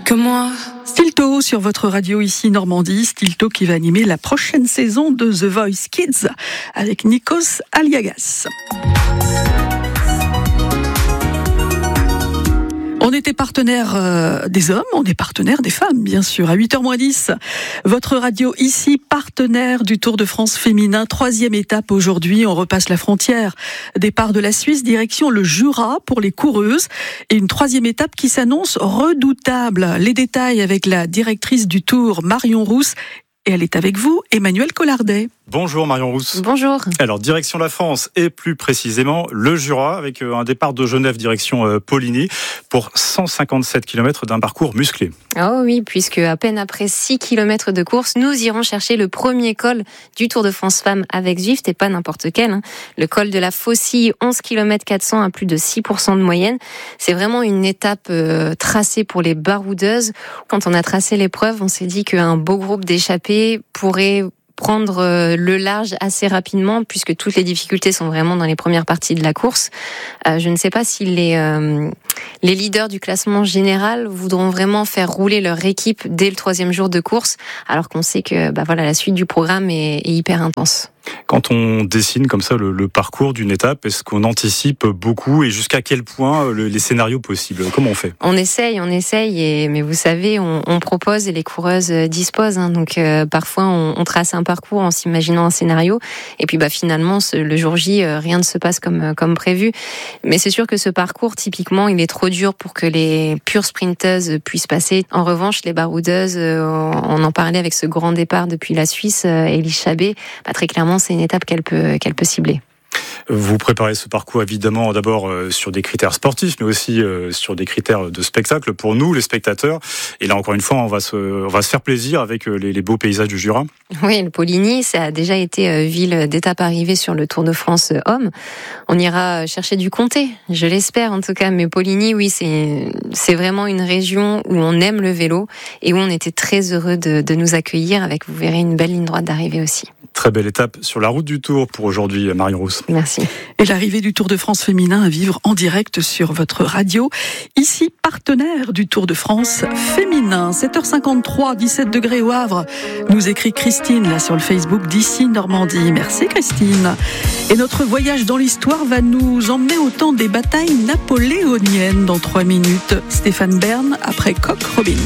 que moi. Stilto sur votre radio ici Normandie, Stilto qui va animer la prochaine saison de The Voice Kids avec Nikos Aliagas. On était partenaire des hommes, on est partenaire des femmes, bien sûr. À 8h-10, votre radio ici, partenaire du Tour de France féminin. 3e étape aujourd'hui, on repasse la frontière. Départ de la Suisse, direction le Jura pour les coureuses. Et une 3e étape qui s'annonce redoutable. Les détails avec la directrice du Tour, Marion Rousse. Et elle est avec vous, Emmanuel Collardet. Bonjour Marion Rousse. Bonjour. Alors direction la France et plus précisément le Jura avec un départ de Genève direction Poligny pour 157 km d'un parcours musclé. Oh oui, puisque à peine après 6 km de course, nous irons chercher le premier col du Tour de France Femmes avec Zwift et pas n'importe quel. Le col de la Faucille, 11 km 400 à plus de 6% de moyenne. C'est vraiment une étape tracée pour les baroudeuses. Quand on a tracé l'épreuve, on s'est dit qu'un beau groupe d'échappées pourrait prendre le large assez rapidement puisque toutes les difficultés sont vraiment dans les premières parties de la course. Je ne sais pas si les leaders du classement général voudront vraiment faire rouler leur équipe dès le 3e jour de course, alors qu'on sait que la suite du programme est hyper intense. Quand on dessine comme ça le parcours d'une étape, est-ce qu'on anticipe beaucoup et jusqu'à quel point les scénarios possibles? Comment on fait? On essaye, mais vous savez, on propose et les coureuses disposent. Donc parfois on trace un parcours en s'imaginant un scénario et puis finalement le jour J, rien ne se passe comme prévu. Mais c'est sûr que ce parcours, typiquement, il est trop dur pour que les pures sprinteuses puissent passer. En revanche, les baroudeuses, on en parlait avec ce grand départ depuis la Suisse, Elie Chabet, très clairement, c'est une étape qu'elle peut cibler. Vous préparez ce parcours évidemment d'abord sur des critères sportifs, mais aussi sur des critères de spectacle pour nous, les spectateurs. Et là, encore une fois, on va se faire plaisir avec les beaux paysages du Jura. Oui, le Poligny, ça a déjà été ville d'étape arrivée sur le Tour de France Hommes. On ira chercher du comté, je l'espère en tout cas. Mais Poligny, oui, c'est vraiment une région où on aime le vélo et où on était très heureux de nous accueillir avec, vous verrez, une belle ligne droite d'arrivée aussi. Très belle étape sur la route du Tour pour aujourd'hui, Marion Rousse. Merci. Et l'arrivée du Tour de France féminin à vivre en direct sur votre radio. Ici, partenaire du Tour de France féminin. 7h53, 17 degrés au Havre. Nous écrit Christine, là, sur le Facebook d'Ici Normandie. Merci Christine. Et notre voyage dans l'histoire va nous emmener au temps des batailles napoléoniennes dans 3 minutes. Stéphane Bern après Coq Robin.